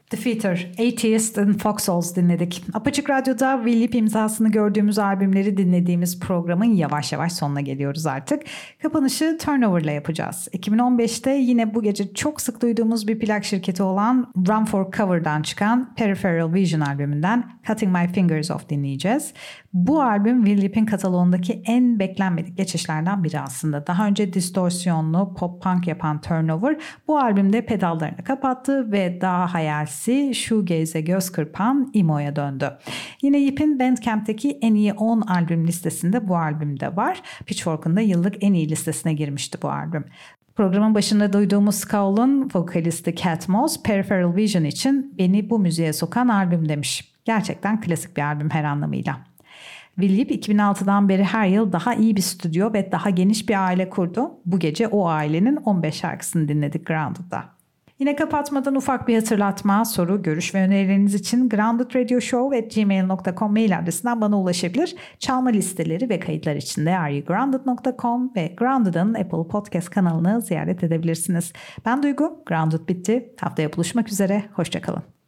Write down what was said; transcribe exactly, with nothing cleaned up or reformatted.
The Feature, Atheist and Foxholes dinledik. Apaçık Radyo'da Will Yip imzasını gördüğümüz albümleri dinlediğimiz programın yavaş yavaş sonuna geliyoruz artık. Kapanışı Turnover'la yapacağız. iki bin on beşte yine bu gece çok sık duyduğumuz bir plak şirketi olan Run for Cover'dan çıkan Peripheral Vision albümünden Cutting My Fingers Off dinleyeceğiz. Bu albüm Will Yip'in kataloğundaki en beklenmedik geçişlerden biri aslında. Daha önce distorsiyonlu pop punk yapan Turnover bu albümde pedallarını kapattı ve daha hayalsi shoegaze'e göz kırpan emo'ya döndü. Yine Yip'in Bandcamp'teki en iyi on albüm listesinde bu albüm de var. Pitchfork'un da yıllık en iyi listesine girmişti bu albüm. Programın başında duyduğumuz Skull'un vokalisti Cat Moss, Peripheral Vision için beni bu müziğe sokan albüm demiş. Gerçekten klasik bir albüm her anlamıyla. Will Yip iki bin altıdan beri her yıl daha iyi bir stüdyo ve daha geniş bir aile kurdu. Bu gece o ailenin on beş şarkısını dinledik Grounded'da. Yine kapatmadan ufak bir hatırlatma, soru, görüş ve önerileriniz için groundedradioshow at gmail dot com mail adresinden bana ulaşabilir. Çalma listeleri ve kayıtlar için de are you grounded dot com ve Grounded'ın Apple Podcast kanalını ziyaret edebilirsiniz. Ben Duygu, Grounded bitti. Haftaya buluşmak üzere, hoşça kalın.